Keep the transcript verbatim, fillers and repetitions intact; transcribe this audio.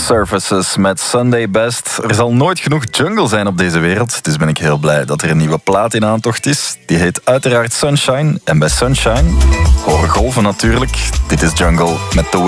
Surfaces met Sunday Best. Er zal nooit genoeg jungle zijn op deze wereld, dus ben ik heel blij dat er een nieuwe plaat in aantocht is. Die heet uiteraard Sunshine. En bij Sunshine, hoge golven natuurlijk. Dit is Jungle met The